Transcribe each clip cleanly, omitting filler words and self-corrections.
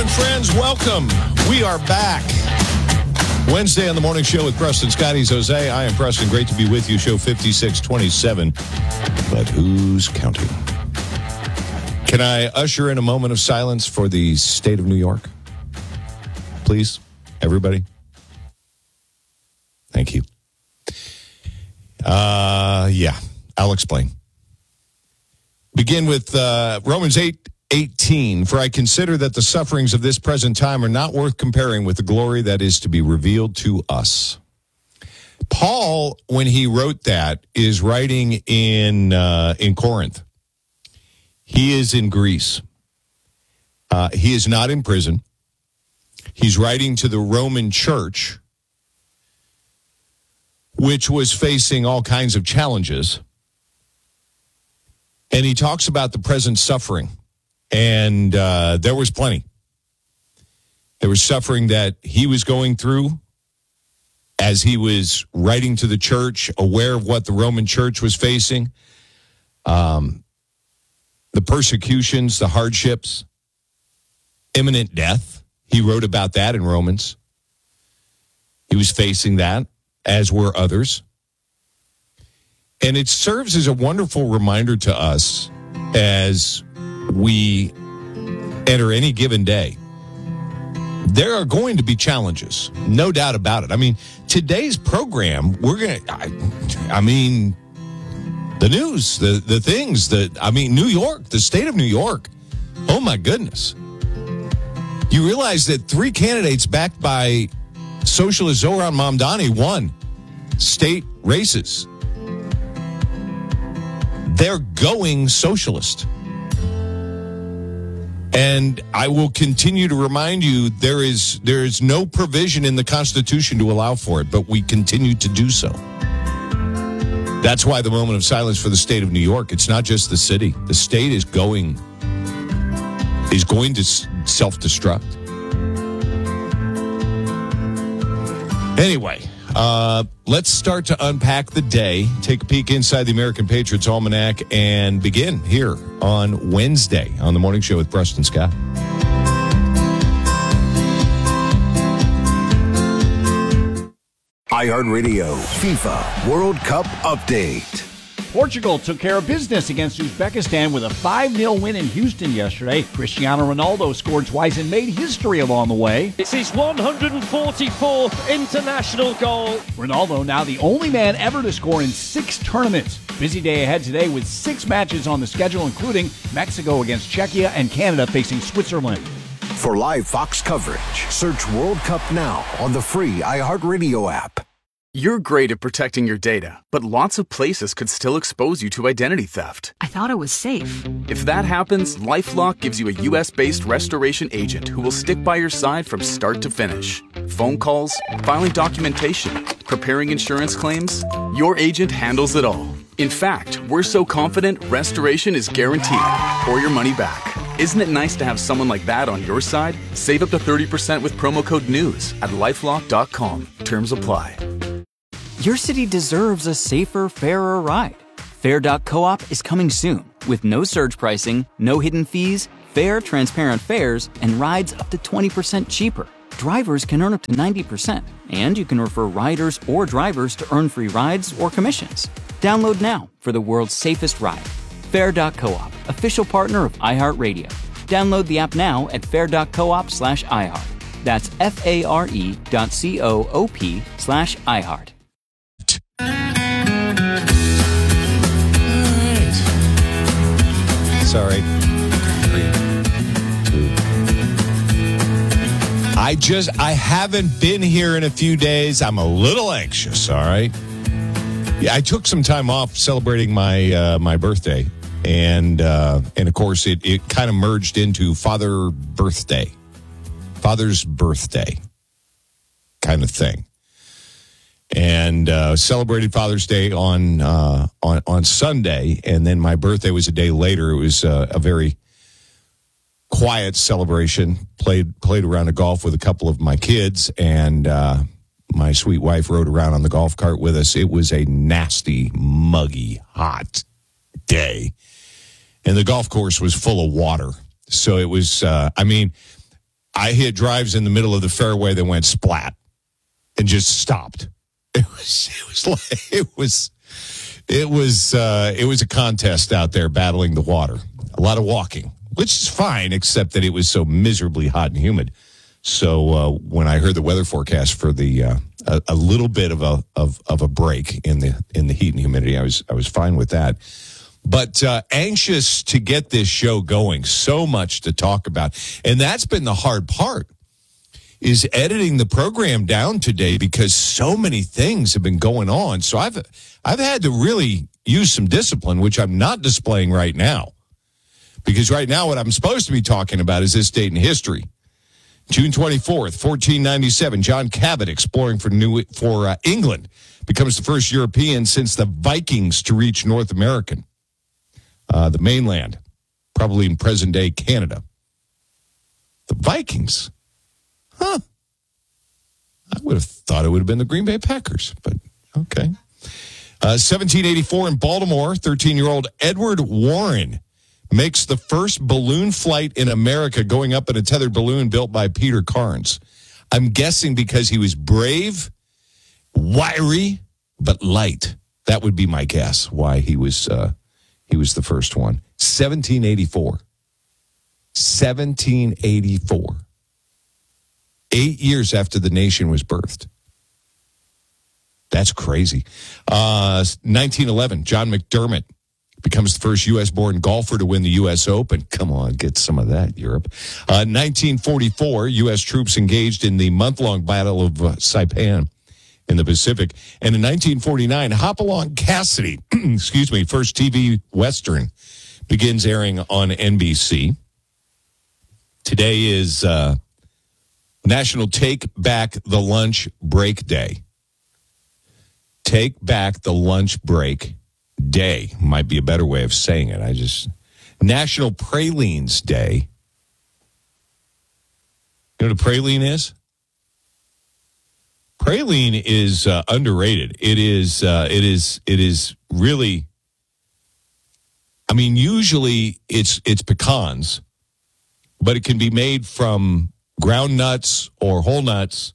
and friends, welcome. We are back. Wednesday on the morning show with Preston, Scotty's Jose. I am Preston. Great to be with you. Show 5627. But who's counting? Can I usher in a moment of silence for the state of New York? Please, everybody. Thank you. Yeah, I'll explain. Begin with Romans 8:18. For I consider that the sufferings of this present time are not worth comparing with the glory that is to be revealed to us. Paul, when he wrote that, is writing in Corinth. He is in Greece. He is not in prison. He's writing to the Roman church, which was facing all kinds of challenges. And he talks about the present suffering. And there was plenty. There was suffering that he was going through as he was writing to the church, aware of what the Roman church was facing. The persecutions, the hardships, imminent death. He wrote about that in Romans. He was facing that, as were others. And it serves as a wonderful reminder to us as we enter any given day. There are going to be challenges, no doubt about it. I mean, today's program, the news, the things New York, the state of New York. Oh my goodness. You realize that 3 candidates backed by socialist Zohran Mamdani won state races. They're going socialist. And I will continue to remind you, there is no provision in the Constitution to allow for it, but we continue to do so. That's why the moment of silence for the state of New York. It's not just the city. The state is going to self-destruct. Anyway, let's start to unpack the day, take a peek inside the American Patriots Almanac, and begin here on Wednesday on the Morning Show with Preston Scott. iHeartRadio FIFA World Cup Update. Portugal took care of business against Uzbekistan with a 5-0 win in Houston yesterday. Cristiano Ronaldo scored twice and made history along the way. It's his 144th international goal. Ronaldo now the only man ever to score in 6 tournaments. Busy day ahead today with 6 matches on the schedule, including Mexico against Czechia and Canada facing Switzerland. For live Fox coverage, search World Cup now on the free iHeartRadio app. You're great at protecting your data, but lots of places could still expose you to identity theft. I thought it was safe. If that happens, LifeLock gives you a U.S.-based restoration agent who will stick by your side from start to finish. Phone calls, filing documentation, preparing insurance claims, your agent handles it all. In fact, we're so confident restoration is guaranteed or your money back. Isn't it nice to have someone like that on your side? Save up to 30% with promo code NEWS at LifeLock.com. Terms apply. Your city deserves a safer, fairer ride. Fair.coop is coming soon with no surge pricing, no hidden fees, fair, transparent fares, and rides up to 20% cheaper. Drivers can earn up to 90%, and you can refer riders or drivers to earn free rides or commissions. Download now for the world's safest ride. Fair.coop, official partner of iHeartRadio. Download the app now at fair.coop/iHeart. That's FARE.coop/iHeart. Sorry. 3, 2. I haven't been here in a few days. I'm a little anxious, all right? Yeah, I took some time off celebrating my birthday, and of course it kind of merged into Father's birthday kind of thing. And celebrated Father's Day on Sunday, and then my birthday was a day later. It was a very quiet celebration. Played a round of golf with a couple of my kids, and my sweet wife rode around on the golf cart with us. It was a nasty, muggy, hot day, and the golf course was full of water. So it was. I hit drives in the middle of the fairway that went splat and just stopped. It was a contest out there battling the water. A lot of walking, which is fine, except that it was so miserably hot and humid. So when I heard the weather forecast for the a little bit of a break in the heat and humidity, I was fine with that. But anxious to get this show going. So much to talk about, and that's been the hard part, is editing the program down today because so many things have been going on. So I've had to really use some discipline, which I'm not displaying right now, because right now what I'm supposed to be talking about is this date in history. June 24th, 1497, John Cabot, exploring for England, becomes the first European since the Vikings to reach North America, the mainland, probably in present-day Canada. The Vikings? Huh. I would have thought it would have been the Green Bay Packers, but okay. 1784 in Baltimore, 13-year-old Edward Warren makes the first balloon flight in America, going up in a tethered balloon built by Peter Carnes. I'm guessing because he was brave, wiry, but light. That would be my guess why he was the first one. 1784. 1784. 8 years after the nation was birthed. That's crazy. 1911, John McDermott becomes the first U.S.-born golfer to win the U.S. Open. Come on, get some of that, Europe. 1944, U.S. troops engaged in the month-long Battle of Saipan in the Pacific. And in 1949, Hopalong Cassidy, first TV Western, begins airing on NBC. Today is National Take Back the Lunch Break Day. Take Back the Lunch Break Day might be a better way of saying it. National Pralines Day. You know what a praline is? Praline is underrated. It is really, I mean, usually it's pecans, but it can be made from ground nuts or whole nuts.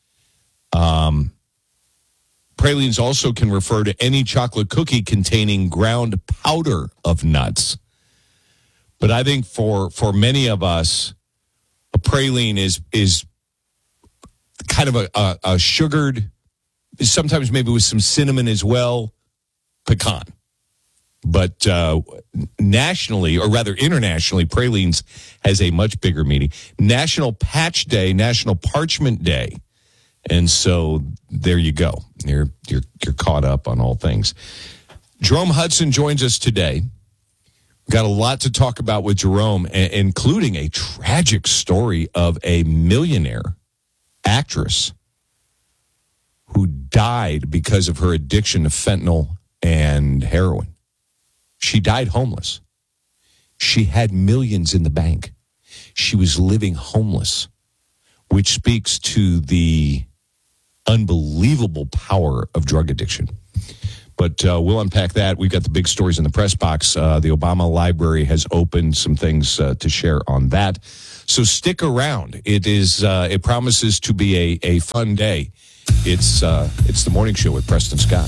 Pralines also can refer to any chocolate cookie containing ground powder of nuts. But I think for many of us, a praline is kind of a sugared, sometimes maybe with some cinnamon as well, pecan. But nationally, or rather internationally, pralines has a much bigger meaning. National Patch Day, National Parchment Day. And so there you go. You're caught up on all things. Jerome Hudson joins us today. We've got a lot to talk about with Jerome, including a tragic story of a millionaire actress who died because of her addiction to fentanyl and heroin. She died homeless. She had millions in the bank. She was living homeless, which speaks to the unbelievable power of drug addiction. But we'll unpack that. We've got the big stories in the press box. The Obama Library has opened some things to share on that. So stick around. It promises to be a fun day. It's the morning show with Preston Scott.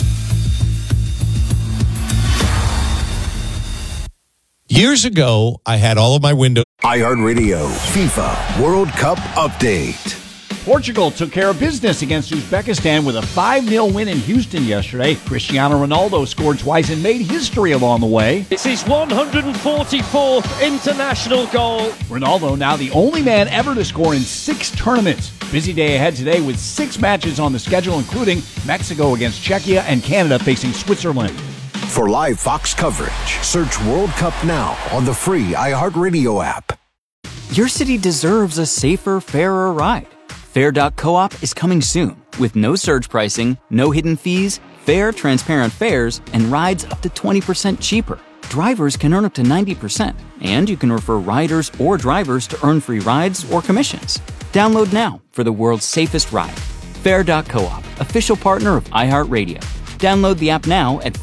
Years ago, I had all of my windows. iHeartRadio FIFA World Cup Update. Portugal took care of business against Uzbekistan with a 5-0 win in Houston yesterday. Cristiano Ronaldo scored twice and made history along the way. It's his 144th international goal. Ronaldo now the only man ever to score in 6 tournaments. Busy day ahead today with 6 matches on the schedule, including Mexico against Czechia and Canada facing Switzerland. For live Fox coverage, search World Cup now on the free iHeartRadio app. Your city deserves a safer, fairer ride. Fair.coop is coming soon with no surge pricing, no hidden fees, fair, transparent fares, and rides up to 20% cheaper. Drivers can earn up to 90%, and you can refer riders or drivers to earn free rides or commissions. Download now for the world's safest ride. Fair.coop, official partner of iHeartRadio. Download the app now at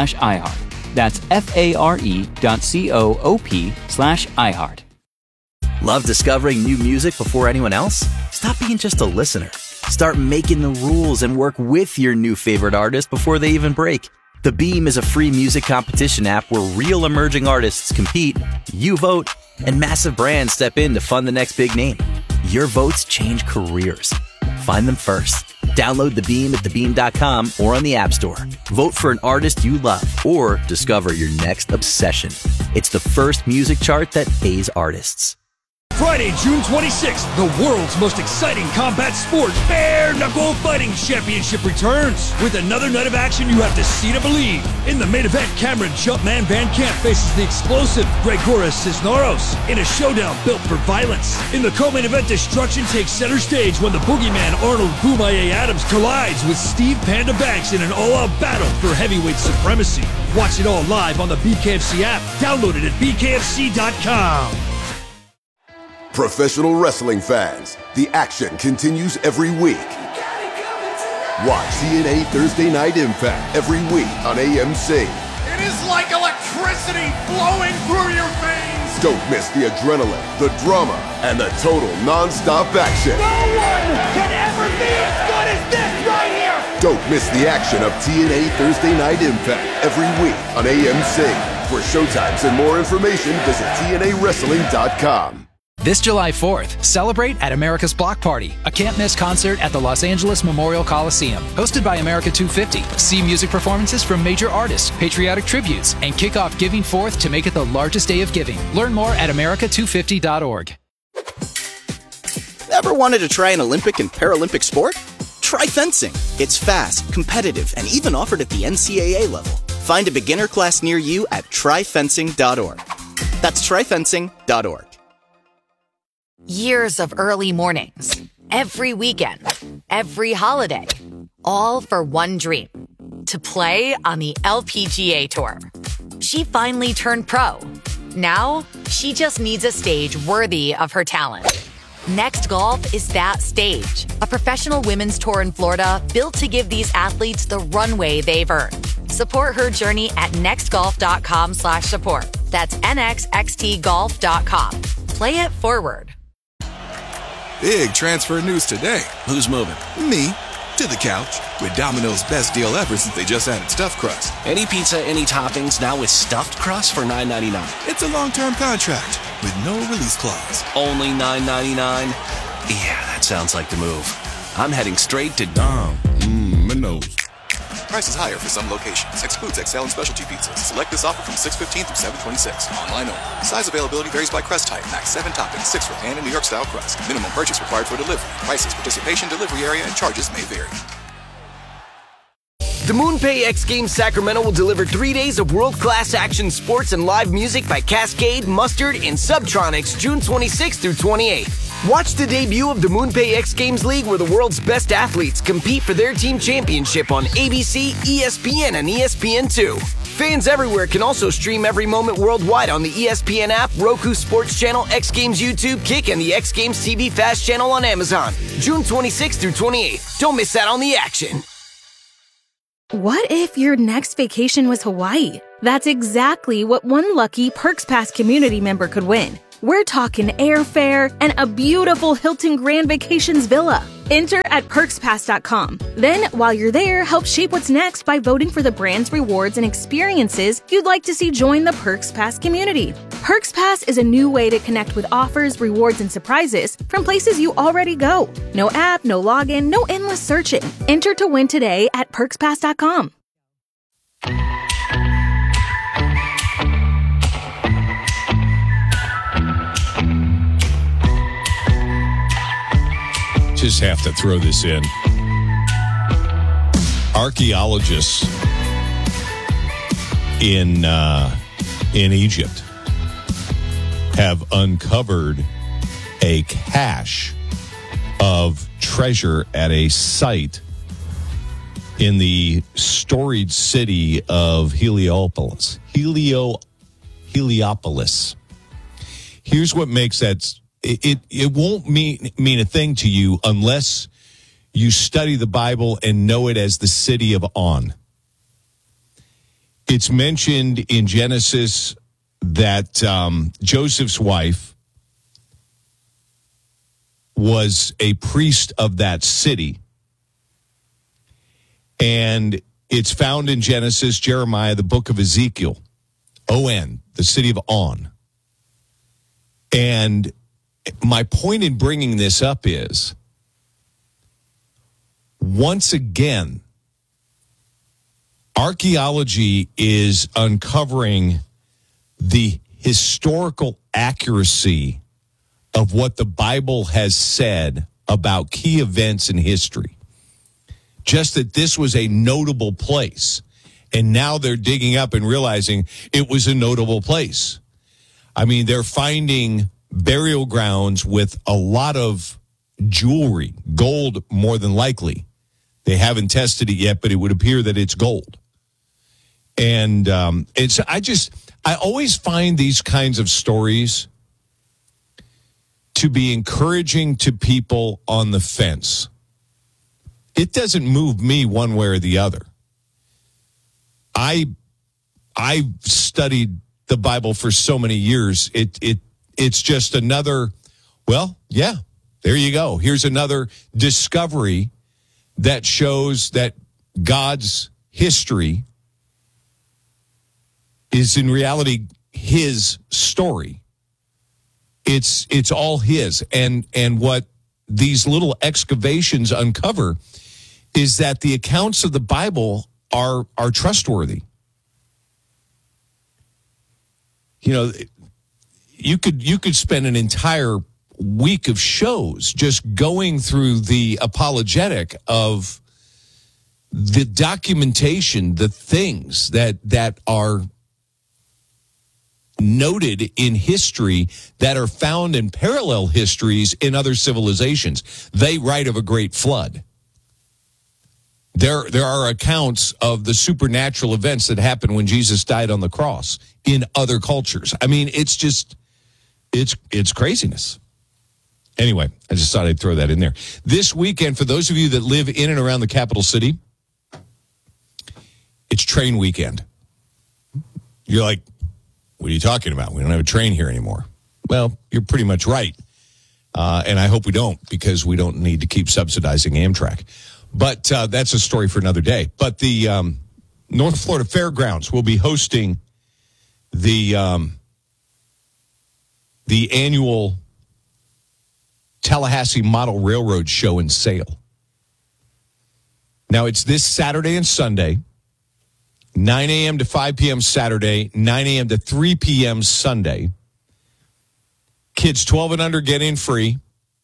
fair.coop/iHeart. That's FARE.coop/iHeart. Love discovering new music before anyone else? Stop being just a listener. Start making the rules and work with your new favorite artist before they even break. The Beam is a free music competition app where real emerging artists compete, you vote, and massive brands step in to fund the next big name. Your votes change careers. Find them first. Download The Beam at thebeam.com or on the App Store. Vote for an artist you love or discover your next obsession. It's the first music chart that pays artists. Friday, June 26th, the world's most exciting combat sport, Bare Knuckle Fighting Championship returns. With another night of action you have to see to believe. In the main event, Cameron Jumpman Van Camp faces the explosive Gregoras Cisneros in a showdown built for violence. In the co-main event, destruction takes center stage when the boogeyman Arnold Boomaye Adams collides with Steve Panda Banks in an all-out battle for heavyweight supremacy. Watch it all live on the BKFC app. Download it at bkfc.com. Professional wrestling fans, the action continues every week. Watch TNA Thursday Night Impact every week on AMC. It is like electricity flowing through your veins. Don't miss the adrenaline, the drama, and the total non-stop action. No one can ever be as good as this right here. Don't miss the action of TNA Thursday Night Impact every week on AMC. For showtimes and more information, visit TNAWrestling.com. This July 4th, celebrate at America's Block Party, a can't-miss concert at the Los Angeles Memorial Coliseum. Hosted by America 250. See music performances from major artists, patriotic tributes, and kick off Giving Forth to make it the largest day of giving. Learn more at america250.org. Ever wanted to try an Olympic and Paralympic sport? Try fencing. It's fast, competitive, and even offered at the NCAA level. Find a beginner class near you at tryfencing.org. That's tryfencing.org. Years of early mornings, every weekend, every holiday, all for one dream, to play on the LPGA Tour. She finally turned pro. Now, she just needs a stage worthy of her talent. Next Golf is that stage, a professional women's tour in Florida built to give these athletes the runway they've earned. Support her journey at nextgolf.com/support. That's nxxtgolf.com. Play it forward. Big transfer news today. Who's moving? Me. To the couch. With Domino's best deal ever since they just added stuffed crust. Any pizza, any toppings, now with stuffed crust for $9.99. It's a long-term contract with no release clause. Only $9.99? Yeah, that sounds like the move. I'm heading straight to Domino's. Price is higher for some locations. Excludes XL and specialty pizzas. Select this offer from 6/15 through 7/26. Online only. Size availability varies by crust type. Max 7 toppings, 6 for pan and New York style crust. Minimum purchase required for delivery. Prices, participation, delivery area, and charges may vary. The MoonPay X Games Sacramento will deliver 3 days of world-class action sports and live music by Cascade, Mustard, and Subtronics June 26th through 28th. Watch the debut of the MoonPay X Games League where the world's best athletes compete for their team championship on ABC, ESPN, and ESPN2. Fans everywhere can also stream every moment worldwide on the ESPN app, Roku Sports Channel, X Games YouTube, Kick, and the X Games TV Fast Channel on Amazon. June 26th through 28th. Don't miss out on the action. What if your next vacation was Hawaii? That's exactly what one lucky Perks Pass community member could win. We're talking airfare and a beautiful Hilton Grand Vacations villa. Enter at perkspass.com. Then, while you're there, help shape what's next by voting for the brands, rewards, and experiences you'd like to see join the Perks Pass community. Perks Pass is a new way to connect with offers, rewards, and surprises from places you already go. No app, no login, no endless searching. Enter to win today at perkspass.com. Just have to throw this in. Archaeologists in Egypt have uncovered a cache of treasure at a site in the storied city of Heliopolis. Heliopolis. Here's what makes that. It won't mean a thing to you unless you study the Bible and know it as the city of On. It's mentioned in Genesis that Joseph's wife was a priest of that city. And it's found in Genesis, Jeremiah, the book of Ezekiel, On, the city of On. And my point in bringing this up is, once again, archaeology is uncovering the historical accuracy of what the Bible has said about key events in history. Just that this was a notable place. And now they're digging up and realizing it was a notable place. I mean, they're finding burial grounds with a lot of jewelry, gold more than likely. They haven't tested it yet, but it would appear that it's gold. And I always find these kinds of stories to be encouraging to people on the fence. It doesn't move me one way or the other. I studied the Bible for so many years. It's just another, well, yeah, there you go. Here's another discovery that shows that God's history is in reality his story. It's all his. And what these little excavations uncover is that the accounts of the Bible are trustworthy. You know, you could spend an entire week of shows just going through the apologetic of the documentation, the things that are noted in history that are found in parallel histories in other civilizations. They write of a great flood. There are accounts of the supernatural events that happened when Jesus died on the cross in other cultures. I mean, it's craziness. Anyway, I just thought I'd throw that in there. This weekend, for those of you that live in and around the capital city, it's train weekend. You're like, what are you talking about? We don't have a train here anymore. Well, you're pretty much right. And I hope we don't, because we don't need to keep subsidizing Amtrak. But that's a story for another day. But the North Florida Fairgrounds will be hosting the annual Tallahassee Model Railroad Show and Sale. Now, it's this Saturday and Sunday, 9 a.m. to 5 p.m. Saturday, 9 a.m. to 3 p.m. Sunday. Kids 12 and under get in free.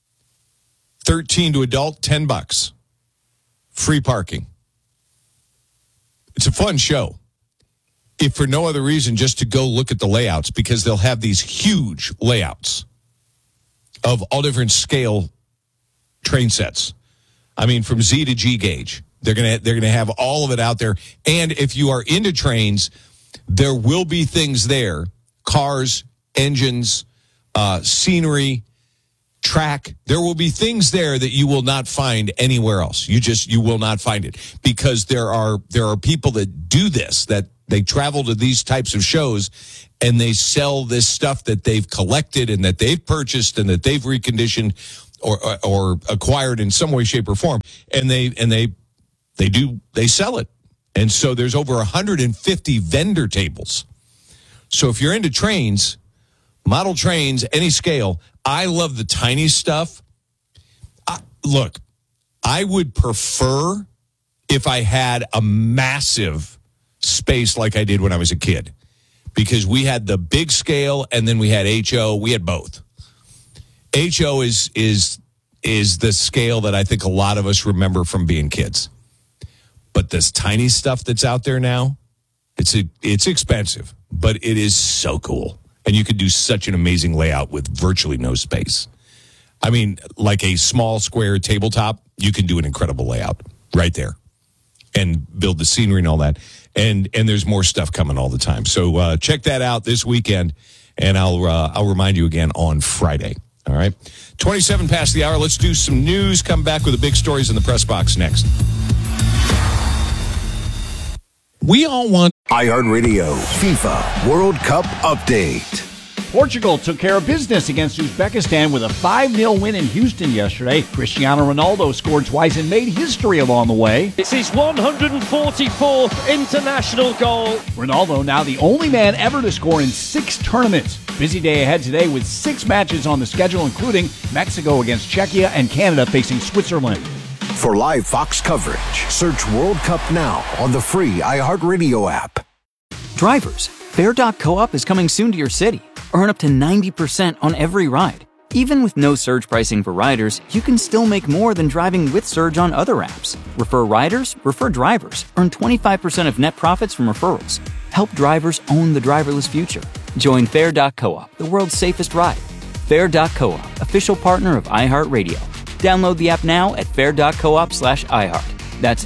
13 to adult, $10. Free parking. It's a fun show. If for no other reason, just to go look at the layouts, because they'll have these huge layouts of all different scale train sets. I mean, from Z to G gauge. They're gonna have all of it out there. And if you are into trains, there will be things there: cars, engines, scenery, track. There will be things there that you will not find anywhere else. You will not find it, because there are people that do this, that they travel to these types of shows and they sell this stuff that they've collected and that they've purchased and that they've reconditioned or acquired in some way, shape, or form, and they sell it. And so there's over 150 vendor tables. So if you're into trains, model trains, any scale, I love the tiny stuff. Look, I would prefer if I had a massive space like I did when I was a kid, because we had the big scale and then we had HO. We had both. HO is the scale that I think a lot of us remember from being kids. But this tiny stuff that's out there now, it's expensive, but it is so cool. And you could do such an amazing layout with virtually no space. I mean, like a small square tabletop, you can do an incredible layout right there and build the scenery and all that. And there's more stuff coming all the time. So check that out this weekend, and I'll remind you again on Friday. All right? 27 past the hour. Let's do some news. Come back with the big stories in the press box next. We all want iHeartRadio FIFA World Cup Update. Portugal took care of business against Uzbekistan with a 5-0 win in Houston yesterday. Cristiano Ronaldo scored twice and made history along the way. It's his 144th international goal. Ronaldo now the only man ever to score in 6 tournaments. Busy day ahead today with 6 matches on the schedule, including Mexico against Czechia and Canada facing Switzerland. For live Fox coverage, search World Cup Now on the free iHeartRadio app. Drivers, Fair.coop is coming soon to your city. Earn up to 90% on every ride. Even with no surge pricing for riders, you can still make more than driving with surge on other apps. Refer riders, refer drivers. Earn 25% of net profits from referrals. Help drivers own the driverless future. Join Fair.coop, the world's safest ride. Fair.coop, official partner of iHeartRadio. Download the app now at fair.coop/iHeart. That's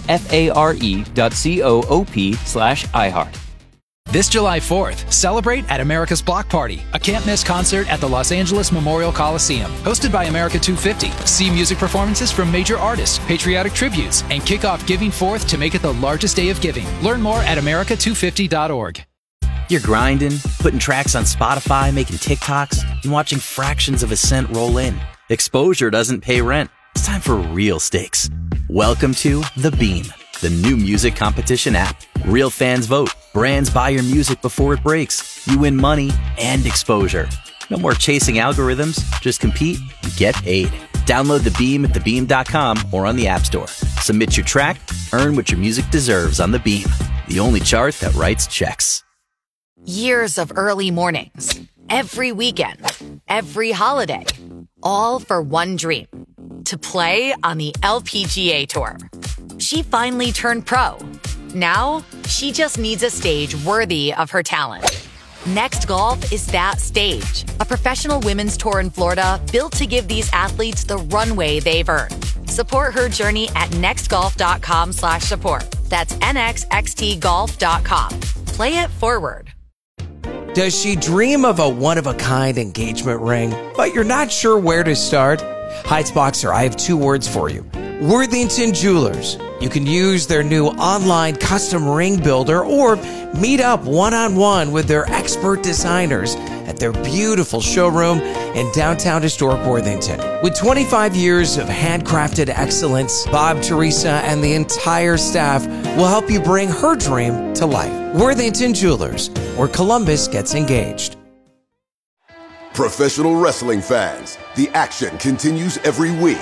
FARE.coop/iHeart. This July 4th, celebrate at America's Block Party, a can't-miss concert at the Los Angeles Memorial Coliseum. Hosted by America 250. See music performances from major artists, patriotic tributes, and kick off Giving Forth to make it the largest day of giving. Learn more at america250.org. You're grinding, putting tracks on Spotify, making TikToks, and watching fractions of a cent roll in. Exposure doesn't pay rent. It's time for real stakes. Welcome to The Beam, the new music competition app. Real fans vote. Brands buy your music before it breaks. You win money and exposure. No more chasing algorithms. Just compete and get paid. Download The Beam at thebeam.com or on the App Store. Submit your track. Earn what your music deserves on The Beam, the only chart that writes checks. Years of early mornings, every weekend, every holiday, all for one dream, to play on the LPGA Tour. She finally turned pro. Now, she just needs a stage worthy of her talent. Next Golf is that stage, a professional women's tour in Florida built to give these athletes the runway they've earned. Support her journey at nextgolf.com/support. That's nxxtgolf.com. Play it forward. Does she dream of a one-of-a-kind engagement ring, but you're not sure where to start? Heights Boxer, I have 2 words for you. Worthington Jewelers. You can use their new online custom ring builder or meet up one-on-one with their expert designers at their beautiful showroom in downtown historic Worthington. With 25 years of handcrafted excellence, Bob, Teresa, and the entire staff will help you bring her dream to life. Worthington Jewelers, where Columbus gets engaged. Professional wrestling fans, the action continues every week.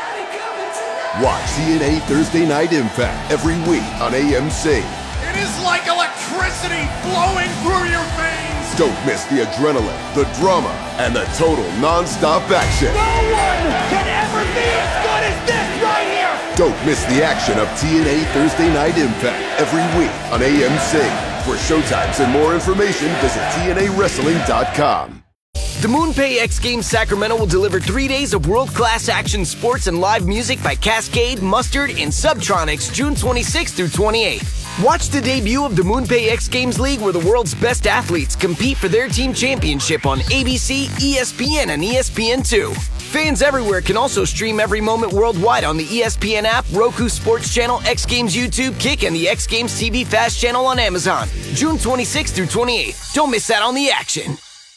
Watch TNA Thursday Night Impact every week on AMC. It is like electricity flowing through your veins. Don't miss the adrenaline, the drama, and the total non-stop action. No one can ever be as good as this right here. Don't miss the action of TNA Thursday Night Impact every week on AMC. For showtimes and more information, visit TNAWrestling.com. The MoonPay X Games Sacramento will deliver 3 days of world-class action sports and live music by Cascade, Mustard, and Subtronics June 26th through 28th. Watch the debut of the MoonPay X Games League where the world's best athletes compete for their team championship on ABC, ESPN, and ESPN2. Fans everywhere can also stream every moment worldwide on the ESPN app, Roku Sports Channel, X Games YouTube, Kick, and the X Games TV Fast channel on Amazon. June 26th through 28th. Don't miss out on the action.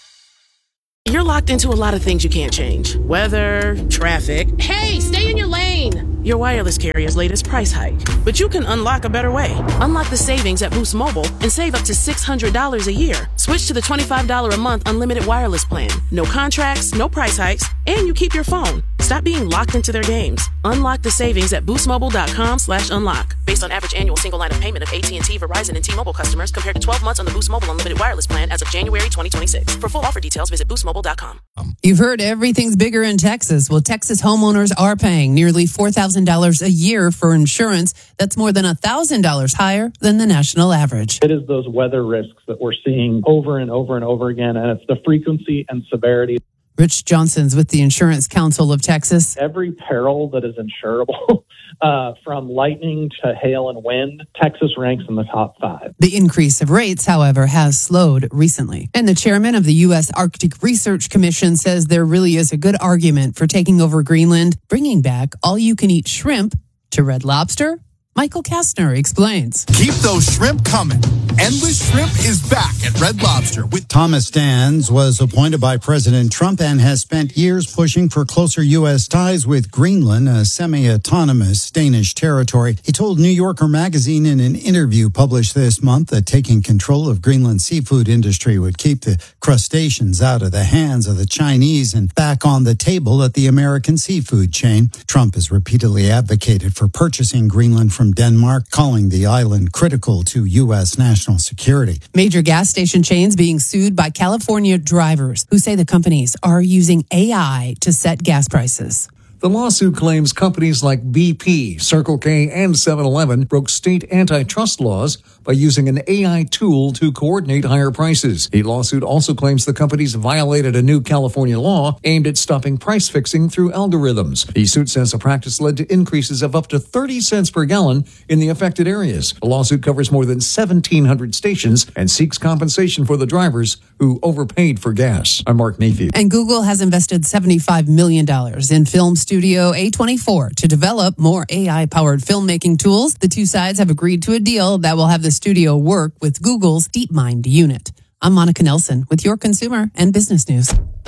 You're locked into a lot of things you can't change. Weather, traffic. Hey, stay in your lane! Your wireless carrier's latest price hike. But you can unlock a better way. Unlock the savings at Boost Mobile and save up to $600 a year. Switch to the $25 a month unlimited wireless plan. No contracts, no price hikes, and you keep your phone. Stop being locked into their games. Unlock the savings at boostmobile.com/unlock. Based on average annual single line of payment of AT&T, Verizon, and T-Mobile customers compared to 12 months on the Boost Mobile unlimited wireless plan as of January 2026. For full offer details, visit boostmobile.com. You've heard everything's bigger in Texas. Well, Texas homeowners are paying nearly $4,000 a year for insurance. That's more than $1,000 higher than the national average. It is those weather risks that we're seeing over and over and over again, and it's the frequency and severity. Rich Johnson's with the Insurance Council of Texas. Every peril that is insurable, from lightning to hail and wind, Texas ranks in the top 5. The increase of rates, however, has slowed recently. And the chairman of the U.S. Arctic Research Commission says there really is a good argument for taking over Greenland, bringing back all-you-can-eat shrimp to Red Lobster. Michael Kastner explains. Keep those shrimp coming. Endless Shrimp is back at Red Lobster with Thomas Stans was appointed by President Trump and has spent years pushing for closer U.S. ties with Greenland, a semi-autonomous Danish territory. He told New Yorker magazine in an interview published this month that taking control of Greenland's seafood industry would keep the crustaceans out of the hands of the Chinese and back on the table at the American seafood chain. Trump has repeatedly advocated for purchasing Greenland from Denmark, calling the island critical to U.S. national security. Major gas station chains being sued by California drivers who say the companies are using AI to set gas prices. The lawsuit claims companies like BP, Circle K, and 7-Eleven broke state antitrust laws by using an AI tool to coordinate higher prices. The lawsuit also claims the companies violated a new California law aimed at stopping price fixing through algorithms. The suit says the practice led to increases of up to 30 cents per gallon in the affected areas. The lawsuit covers more than 1,700 stations and seeks compensation for the drivers who overpaid for gas. I'm Mark Mayfield. And Google has invested $75 million in film studio A24 to develop more AI-powered filmmaking tools. The two sides have agreed to a deal that will have the studio work with Google's DeepMind unit. I'm Monica Nelson with your consumer and business news.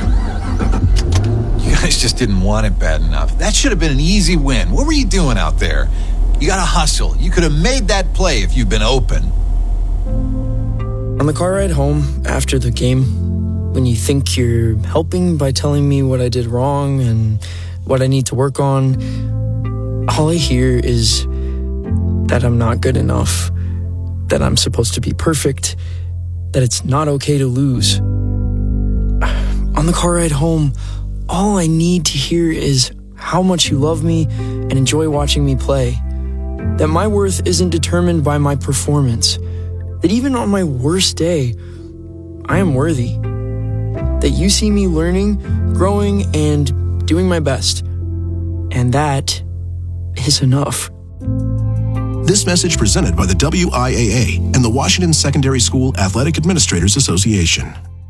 You guys just didn't want it bad enough. That should have been an easy win. What were you doing out there? You got to hustle. You could have made that play if you'd been open. On the car ride home after the game, when you think you're helping by telling me what I did wrong and what I need to work on, all I hear is that I'm not good enough, that I'm supposed to be perfect, that it's not okay to lose. On the car ride home, all I need to hear is how much you love me and enjoy watching me play, that my worth isn't determined by my performance, that even on my worst day, I am worthy, that you see me learning, growing, and doing my best, and that is enough. This message presented by the WIAA and the Washington Secondary School Athletic Administrators Association.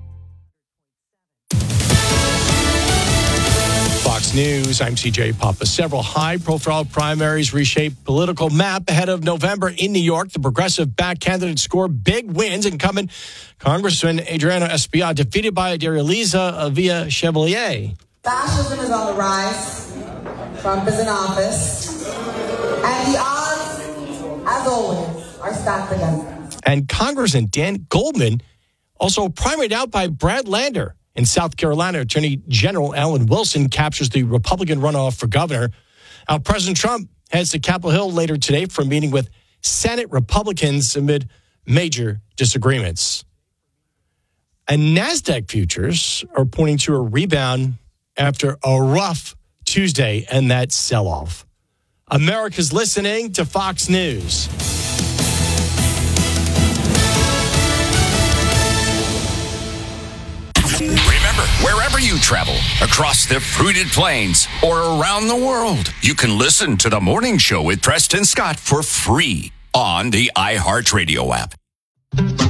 Fox News, I'm CJ Papa. Several high-profile primaries reshape political map ahead of November in New York. The progressive-backed candidates score big wins. Incumbent Congressman Adriano Espaillat defeated by Adrielisa Avila Chevalier. Fascism is on the rise. Trump is in office. And the odds, as always, are stacked against us. And Congressman Dan Goldman also primaried out by Brad Lander. In South Carolina, Attorney General Alan Wilson captures the Republican runoff for governor. President Trump heads to Capitol Hill later today for a meeting with Senate Republicans amid major disagreements. And NASDAQ futures are pointing to a rebound after a rough Tuesday and that sell-off. America's listening to Fox News. Remember, wherever you travel, across the fruited plains or around the world, you can listen to The Morning Show with Preston Scott for free on the iHeartRadio app.